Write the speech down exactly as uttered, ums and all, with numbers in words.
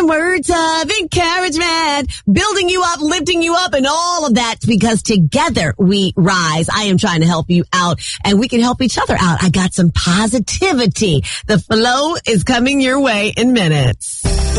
some words of encouragement, building you up, lifting you up, and all of that, because together we rise. I am trying to help you out, and we can help each other out. I got some positivity. The flow is coming your way in minutes.